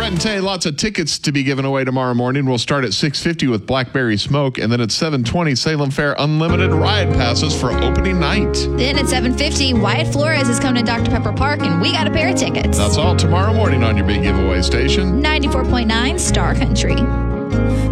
Brett and Tay, lots of tickets to be given away tomorrow morning. We'll start at 6:50 with Blackberry Smoke, and then at 7:20, Salem Fair Unlimited Ride Passes for opening night. Then at 7:50, Wyatt Flores is coming to Dr. Pepper Park, and we got a pair of tickets. That's all tomorrow morning on your big giveaway station. 94.9 Star Country.